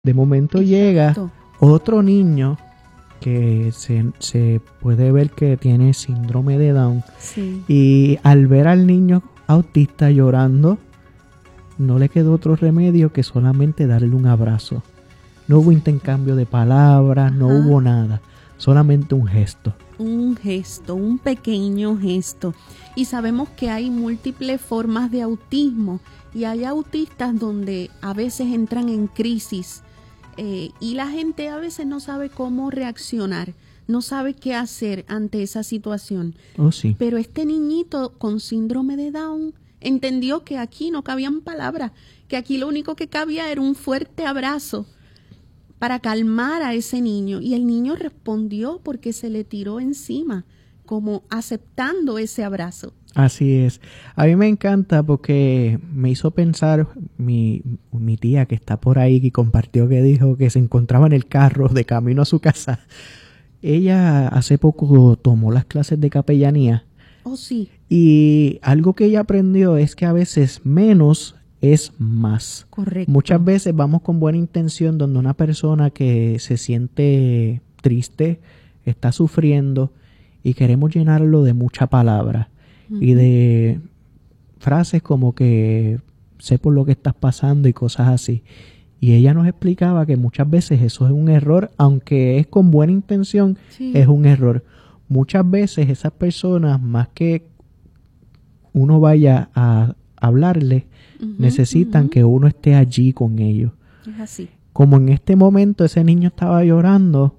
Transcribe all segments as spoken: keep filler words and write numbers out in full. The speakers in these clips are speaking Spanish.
De momento Exacto. llega otro niño que se, se puede ver que tiene síndrome de Down. Sí. Y al ver al niño autista llorando, no le quedó otro remedio que solamente darle un abrazo. No hubo intercambio de palabras, no Ajá. hubo nada, solamente un gesto. Un gesto, un pequeño gesto. Y sabemos que hay múltiples formas de autismo y hay autistas donde a veces entran en crisis eh, y la gente a veces no sabe cómo reaccionar, no sabe qué hacer ante esa situación. Oh, sí. Pero este niñito con síndrome de Down entendió que aquí no cabían palabras, que aquí lo único que cabía era un fuerte abrazo para calmar a ese niño. Y el niño respondió porque se le tiró encima, como aceptando ese abrazo. Así es. A mí me encanta porque me hizo pensar mi, mi tía que está por ahí y compartió que dijo que se encontraba en el carro de camino a su casa. Ella hace poco tomó las clases de capellanía. Oh, sí. Y algo que ella aprendió es que a veces menos es más. Correcto. Muchas veces vamos con buena intención donde una persona que se siente triste, está sufriendo y queremos llenarlo de mucha palabra uh-huh. y de frases como que sé por lo que estás pasando y cosas así. Y ella nos explicaba que muchas veces eso es un error, aunque es con buena intención, sí. es un error. Muchas veces esas personas, más que uno vaya a hablarle, uh-huh, necesitan uh-huh. que uno esté allí con ellos. Es así. Como en este momento ese niño estaba llorando,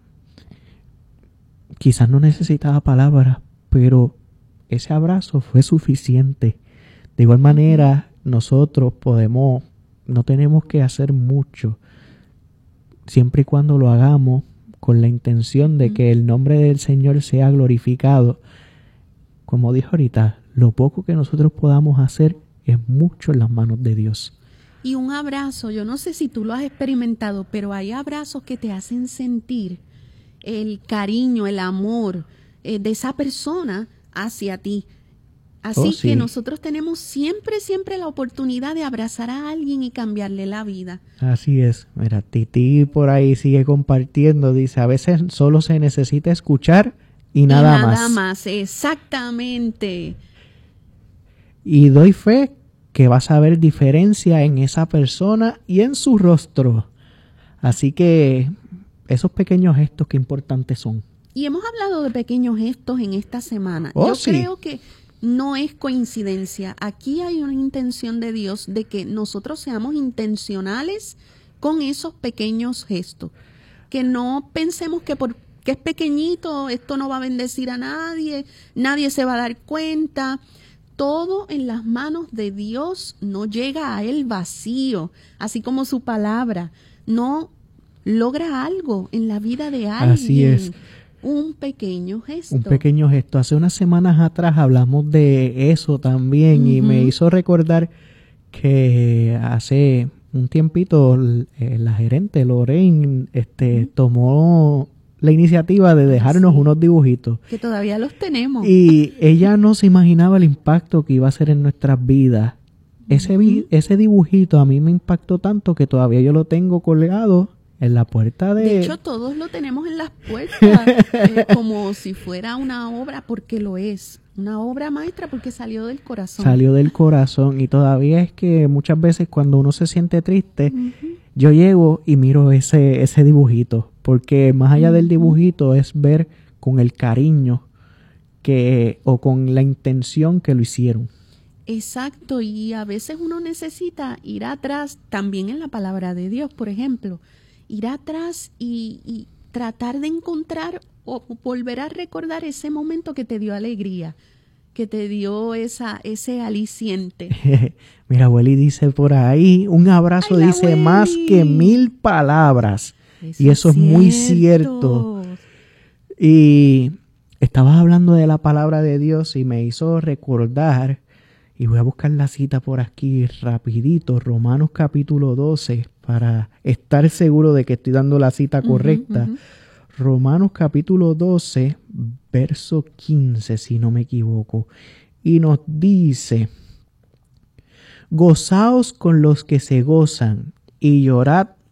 quizás no necesitaba palabras, pero ese abrazo fue suficiente. De igual manera, nosotros podemos, no tenemos que hacer mucho, siempre y cuando lo hagamos con la intención de uh-huh. que el nombre del Señor sea glorificado. Como dijo ahorita, lo poco que nosotros podamos hacer es mucho en las manos de Dios. Y un abrazo, yo no sé si tú lo has experimentado, pero hay abrazos que te hacen sentir el cariño, el amor eh, de esa persona hacia ti. Así oh, que sí. nosotros tenemos siempre, siempre la oportunidad de abrazar a alguien y cambiarle la vida. Así es. Mira, Titi por ahí sigue compartiendo, dice, a veces solo se necesita escuchar y nada, y nada más. Nada más, exactamente. Y doy fe que vas a ver diferencia en esa persona y en su rostro. Así que esos pequeños gestos que importantes son. Y hemos hablado de pequeños gestos en esta semana. Oh, Yo sí. creo que no es coincidencia. Aquí hay una intención de Dios de que nosotros seamos intencionales con esos pequeños gestos. Que no pensemos que porque es pequeñito, esto no va a bendecir a nadie, nadie se va a dar cuenta. Todo en las manos de Dios, no llega a Él vacío, así como su palabra. No logra algo en la vida de alguien. Así es. Un pequeño gesto. Un pequeño gesto. Hace unas semanas atrás hablamos de eso también uh-huh. y me hizo recordar que hace un tiempito eh, la gerente Lorraine este, uh-huh. tomó la iniciativa de dejarnos sí, unos dibujitos. Que todavía los tenemos. Y ella no se imaginaba el impacto que iba a hacer en nuestras vidas. Ese, uh-huh. ese dibujito a mí me impactó tanto que todavía yo lo tengo colgado en la puerta de... De hecho, todos lo tenemos en las puertas, eh, como si fuera una obra, porque lo es. Una obra maestra porque salió del corazón. Salió del corazón y todavía es que muchas veces cuando uno se siente triste, uh-huh. yo llego y miro ese, ese dibujito. Porque más allá uh-huh. del dibujito es ver con el cariño que o con la intención que lo hicieron. Exacto, y a veces uno necesita ir atrás, también en la palabra de Dios, por ejemplo, ir atrás y, y tratar de encontrar o volver a recordar ese momento que te dio alegría, que te dio esa ese aliciente. Mira, Abueli dice por ahí, un abrazo Ay, dice Abueli. Más que mil palabras. Eso y eso es, es muy cierto. Y estabas hablando de la palabra de Dios y me hizo recordar, y voy a buscar la cita por aquí rapidito, Romanos capítulo doce, para estar seguro de que estoy dando la cita correcta. Uh-huh, uh-huh. Romanos capítulo doce, verso quince, si no me equivoco. Y nos dice, gozaos con los que se gozan y llorad